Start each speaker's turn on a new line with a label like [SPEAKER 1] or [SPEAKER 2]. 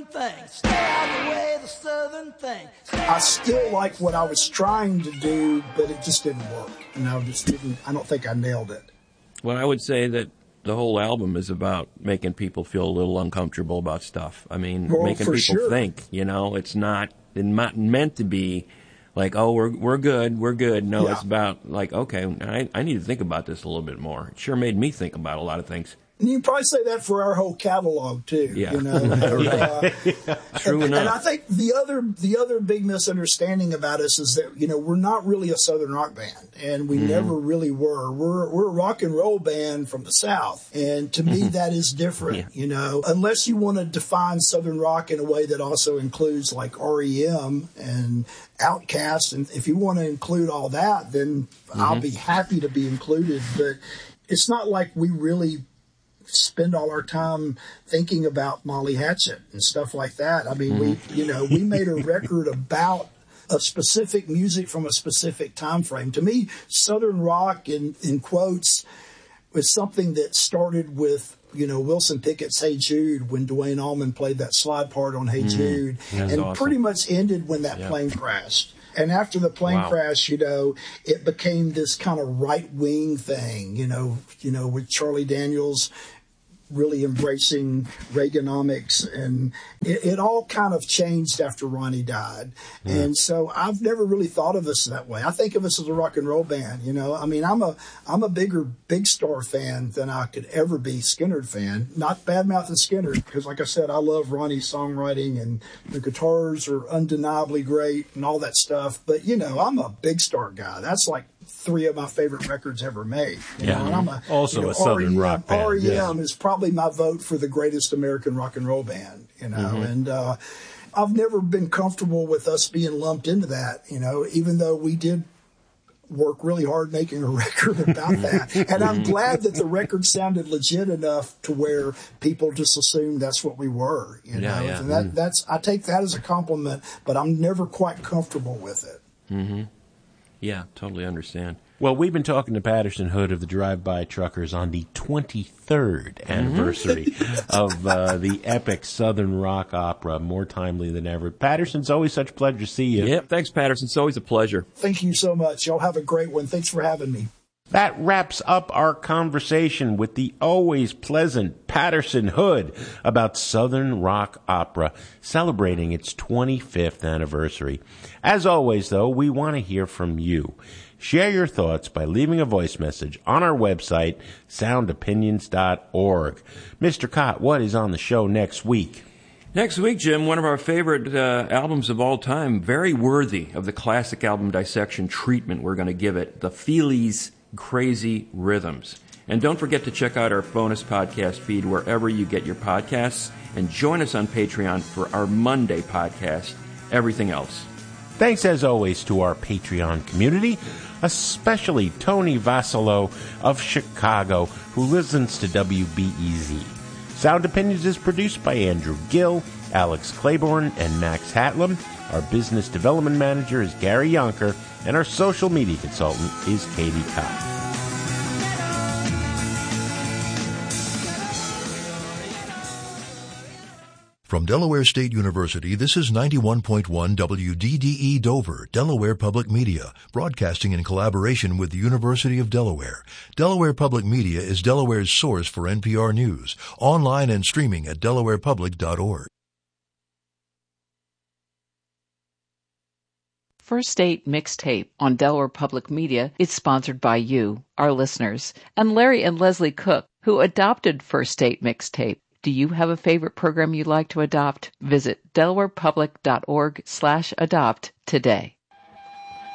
[SPEAKER 1] Southern thing. Stay out of the way, the Southern thing.
[SPEAKER 2] I still like what I was trying to do, but it just didn't work. I don't think I nailed it.
[SPEAKER 3] Well, I would say that the whole album is about making people feel a little uncomfortable about stuff. I mean, making people think, it's not meant to be like, oh, we're good. No, It's about like, okay, I need to think about this a little bit more. It sure made me think about a lot of things.
[SPEAKER 2] And you can probably say that for our whole catalog too.
[SPEAKER 3] Yeah.
[SPEAKER 2] True enough. And I think the other big misunderstanding about us is that we're not really a Southern rock band, and we never really were. We're a rock and roll band from the South, and to me that is different. Unless you want to define Southern rock in a way that also includes like REM and Outkast, and if you want to include all that, then I'll be happy to be included. But it's not like we really spend all our time thinking about Molly Hatchet and stuff like that. I mean, we made a record about a specific music from a specific time frame. To me, Southern rock, in quotes, was something that started with Wilson Pickett's Hey Jude, when Duane Allman played that slide part on Hey Jude, and awesome. Pretty much ended when that plane crashed. And after the plane crash, it became this kind of right-wing thing, with Charlie Daniels really embracing Reaganomics, and it all kind of changed after Ronnie died. And so I've never really thought of us that way. I think of us as a rock and roll band, I mean, I'm a bigger Big Star fan than I could ever be Skynyrd fan. Not bad-mouthing Skynyrd, because like I said, I love Ronnie's songwriting, and the guitars are undeniably great and all that stuff. But, I'm a Big Star guy. That's like 3 of my favorite records ever made. And I'm
[SPEAKER 4] a Southern rock band.
[SPEAKER 2] REM is probably my vote for the greatest American rock and roll band, and I've never been comfortable with us being lumped into that, even though we did work really hard making a record about that. And I'm glad that the record sounded legit enough to where people just assumed that's what we were, And that's, I take that as a compliment, but I'm never quite comfortable with it.
[SPEAKER 3] Yeah, totally understand.
[SPEAKER 4] Well, we've been talking to Patterson Hood of the Drive-By Truckers on the 23rd anniversary of the epic Southern rock opera, more timely than ever. Patterson, it's always such a pleasure to see you.
[SPEAKER 3] Yep, thanks, Patterson. It's always a pleasure.
[SPEAKER 2] Thank you so much. Y'all have a great one. Thanks for having me.
[SPEAKER 4] That wraps up our conversation with the always pleasant Patterson Hood about Southern rock opera, celebrating its 25th anniversary. As always, though, we want to hear from you. Share your thoughts by leaving a voice message on our website, soundopinions.org. Mr. Cott, what is on the show next week?
[SPEAKER 3] Next week, Jim, one of our favorite albums of all time, very worthy of the classic album dissection treatment we're going to give it, the Feelies' Crazy Rhythms. And don't forget to check out our bonus podcast feed wherever you get your podcasts, and join us on Patreon for our Monday podcast, Everything Else.
[SPEAKER 4] Thanks as always to our Patreon community, especially Tony Vassalo of Chicago, who listens to WBEZ. Sound Opinions is produced by Andrew Gill, Alex Claiborne, and Max Hatlam. Our business development manager is Gary Yonker, and our social media consultant is Katie Cobb.
[SPEAKER 5] From Delaware State University, this is 91.1 WDDE Dover, Delaware Public Media, broadcasting in collaboration with the University of Delaware. Delaware Public Media is Delaware's source for NPR News, online and streaming at delawarepublic.org.
[SPEAKER 6] First State Mixtape on Delaware Public Media is sponsored by you, our listeners, and Larry and Leslie Cook, who adopted First State Mixtape. Do you have a favorite program you'd like to adopt? Visit delawarepublic.org/adopt today.